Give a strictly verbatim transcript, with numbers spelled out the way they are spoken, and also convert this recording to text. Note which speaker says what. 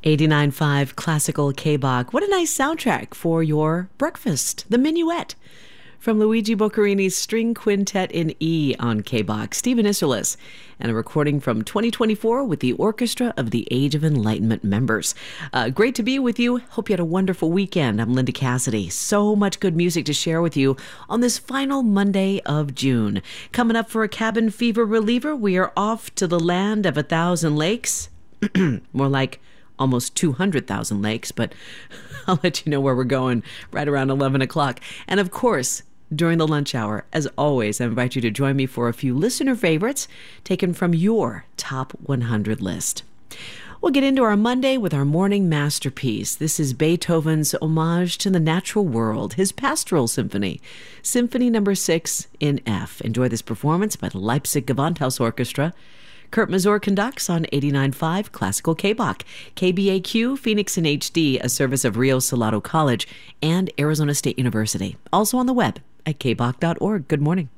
Speaker 1: eighty-nine point five Classical K-Bach. What a nice soundtrack for your breakfast. The Minuet from Luigi Boccherini's String Quintet in E on K-Bach. Stephen Isserlis, and a recording from twenty twenty-four with the Orchestra of the Age of Enlightenment members. Uh, great to be with you. Hope you had a wonderful weekend. I'm Linda Cassidy. So much good music to share with you on this final Monday of June. Coming up for a cabin fever reliever, we are off to the land of a thousand lakes. More like almost two hundred thousand lakes, but I'll let you know where we're going right around eleven o'clock. And of course, during the lunch hour, as always, I invite you to join me for a few listener favorites taken from your top one hundred list. We'll get into our Monday with our morning masterpiece. This is Beethoven's Homage to the Natural World, his Pastoral Symphony, Symphony number six in F. Enjoy this performance by the Leipzig Gewandhaus Orchestra. Kurt Mazur conducts on eighty-nine point five Classical K-Bach, K B A Q, Phoenix in H D, a service of Rio Salado College and Arizona State University. Also on the web at k bach dot org. Good morning.